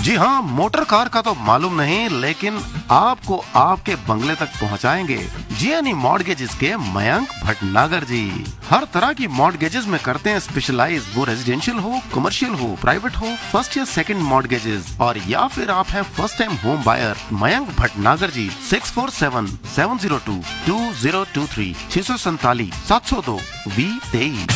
जी हाँ, motor car का तो मालूम नहीं, लेकिन आपको आपके बंगले तक पहुँचाएंगे जीएनई मॉर्गेजेस के मयंक भटनागर जी। हर तरह की मॉर्गेजेस में करते हैं स्पेशलाइज, वो रेजिडेंशियल हो, कमर्शियल हो, प्राइवेट हो, फर्स्ट या सेकंड मॉर्गेजेस, और या फिर आप हैं first time home buyer. Mayank Bhatnagar जी 6477022023 647-702-2023।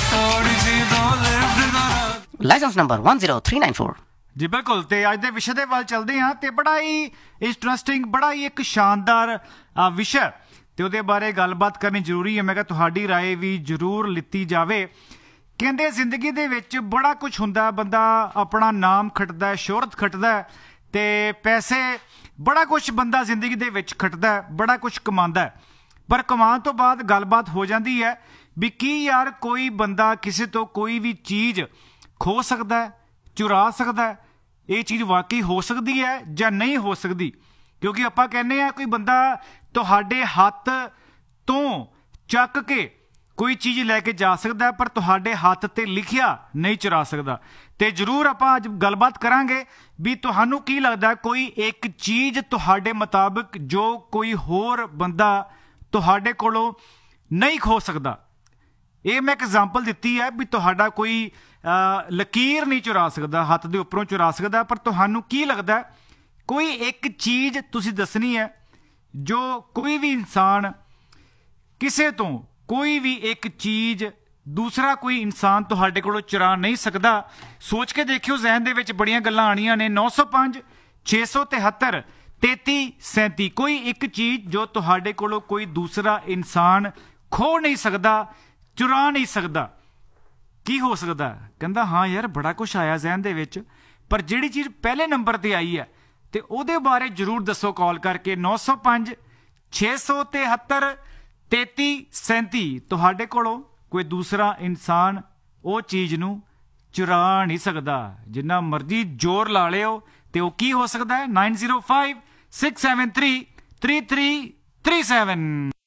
Licence number 10394। ਜੀ ਬਿਲਕੁਲ। ਤੇ ਅੱਜ ਦੇ ਵਿਸ਼ੇ ਦੇ ਵੱਲ ਚੱਲਦੇ ਹਾਂ ਤੇ ਬੜਾ ਹੀ ਇੰਟਰਸਟਿੰਗ, ਬੜਾ ਹੀ ਇੱਕ ਸ਼ਾਨਦਾਰ ਵਿਸ਼ਾ ਤੇ ਉਹਦੇ ਬਾਰੇ ਗੱਲਬਾਤ ਕਰਨੀ ਜ਼ਰੂਰੀ ਹੈ। ਮੈਂ ਕਿਹਾ ਤੁਹਾਡੀ ਰਾਏ ਵੀ ਜ਼ਰੂਰ ਲਿੱਤੀ ਜਾਵੇ। ਕਹਿੰਦੇ ਜ਼ਿੰਦਗੀ ਦੇ ਵਿੱਚ ਬੜਾ ਕੁਝ ਹੁੰਦਾ, ਬੰਦਾ ਆਪਣਾ ਨਾਮ ਖੱਟਦਾ, ਸ਼ੋਹਰਤ ਖੱਟਦਾ ਤੇ ਪੈਸੇ, ਬੜਾ ਕੁਝ ਬੰਦਾ ਜ਼ਿੰਦਗੀ ਦੇ ਵਿੱਚ ਖੱਟਦਾ, ਬੜਾ ਕੁਝ ਕਮਾਉਂਦਾ, ਪਰ ਕਮਾਉਣ ਤੋਂ ਬਾਅਦ ਗੱਲਬਾਤ ਹੋ ਜਾਂਦੀ ਹੈ ਵੀ ਕੀ ਯਾਰ ਕੋਈ ਬੰਦਾ ਕਿਸੇ ਤੋਂ ਕੋਈ ਵੀ ਚੀਜ਼ ਖੋ ਸਕਦਾ, ਚੁਰਾ ਸਕਦਾ? ਇਹ ਚੀਜ਼ ਵਾਕਈ ਹੋ ਸਕਦੀ ਹੈ ਜਾਂ ਨਹੀਂ ਹੋ ਸਕਦੀ? ਕਿਉਂਕਿ ਆਪਾਂ ਕਹਿੰਦੇ ਆ ਕੋਈ ਬੰਦਾ ਤੁਹਾਡੇ ਹੱਥ ਤੋਂ ਚੱਕ ਕੇ ਕੋਈ ਚੀਜ਼ ਲੈ ਕੇ ਜਾ ਸਕਦਾ, ਪਰ ਤੁਹਾਡੇ ਹੱਥ ਤੇ ਲਿਖਿਆ ਨਹੀਂ ਚੁਰਾ ਸਕਦਾ। ਤੇ ਜ਼ਰੂਰ ਆਪਾਂ ਅੱਜ ਗੱਲਬਾਤ ਕਰਾਂਗੇ ਵੀ ਤੁਹਾਨੂੰ ਕੀ ਲੱਗਦਾ ਕੋਈ ਇੱਕ ਚੀਜ਼ ਤੁਹਾਡੇ ਮੁਤਾਬਕ ਜੋ ਕੋਈ ਹੋਰ ਬੰਦਾ ਤੁਹਾਡੇ ਕੋਲੋਂ ਨਹੀਂ ਖੋ ਸਕਦਾ। ਇਹ ਮੈਂ ਐਗਜ਼ਾਮਪਲ ਦਿੱਤੀ ਹੈ ਵੀ ਤੁਹਾਡਾ ਕੋਈ ਲਕੀਰ ਨਹੀਂ ਚੁਰਾ ਸਕਦਾ, ਹੱਥ ਦੇ ਉੱਪਰੋਂ ਚੁਰਾ ਸਕਦਾ, ਪਰ ਤੁਹਾਨੂੰ ਕੀ ਲੱਗਦਾ ਕੋਈ ਇੱਕ ਚੀਜ਼ ਤੁਸੀਂ ਦੱਸਣੀ ਹੈ ਜੋ ਕੋਈ ਵੀ ਇਨਸਾਨ ਕਿਸੇ ਤੋਂ ਕੋਈ ਵੀ ਇੱਕ ਚੀਜ਼ ਦੂਸਰਾ ਕੋਈ ਇਨਸਾਨ ਤੁਹਾਡੇ ਕੋਲੋਂ ਚੁਰਾ ਨਹੀਂ ਸਕਦਾ। ਸੋਚ ਕੇ ਦੇਖਿਓ, ਜ਼ਹਿਨ ਦੇ ਵਿੱਚ ਬੜੀਆਂ ਗੱਲਾਂ ਆਣੀਆਂ ਨੇ। 905 673 3337। ਕੋਈ ਇੱਕ ਚੀਜ਼ ਜੋ ਤੁਹਾਡੇ ਕੋਲੋਂ ਕੋਈ ਦੂਸਰਾ ਇਨਸਾਨ ਖੋ ਨਹੀਂ ਸਕਦਾ, ਚੁਰਾ ਨਹੀਂ ਸਕਦਾ। ਕੀ ਹੋ ਸਕਦਾ? ਕਹਿੰਦਾ ਹਾਂ ਯਾਰ ਬੜਾ ਕੁਛ ਆਇਆ ਜ਼ਹਿਨ ਦੇ ਵਿੱਚ, ਪਰ ਜਿਹੜੀ ਚੀਜ਼ ਪਹਿਲੇ ਨੰਬਰ ਤੇ ਆਈ ਹੈ ਤੇ ਉਹਦੇ ਬਾਰੇ ਜ਼ਰੂਰ ਦੱਸੋ ਕਾਲ ਕਰਕੇ। 905 673 3337। ਤੁਹਾਡੇ ਕੋਲੋਂ ਕੋਈ ਦੂਸਰਾ ਇਨਸਾਨ ਉਹ ਚੀਜ਼ ਨੂੰ ਚੁਰਾ ਨਹੀਂ ਸਕਦਾ, ਜਿੰਨਾ ਮਰਜ਼ੀ ਜ਼ੋਰ ਲਾ ਲਿਓ। ਤੇ ਉਹ ਕੀ ਹੋ ਸਕਦਾ ਹੈ? 9056733337।